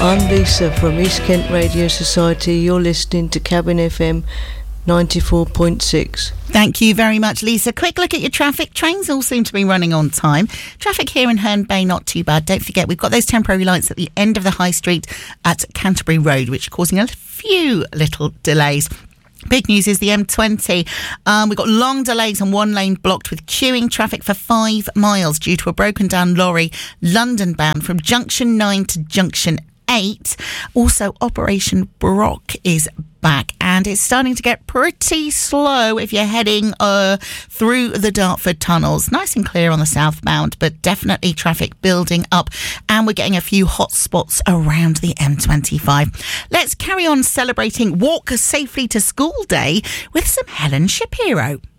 I'm Lisa from East Kent Radio Society. You're listening to Cabin FM 94.6. Thank you very much, Lisa. Quick look at your traffic. Trains all seem to be running on time. Traffic here in Herne Bay, not too bad. Don't forget, we've got those temporary lights at the end of the High Street at Canterbury Road, which are causing a few little delays. Big news is the M20. We've got long delays on one lane blocked with queuing traffic for 5 miles due to a broken down lorry London bound from Junction 9 to Junction 8. Also, Operation Brock is back and it's starting to get pretty slow if you're heading through the Dartford tunnels. Nice and clear on the southbound, but definitely traffic building up, and we're getting a few hot spots around the M25. Let's carry on celebrating Walk Safely to School Day with some Helen Shapiro.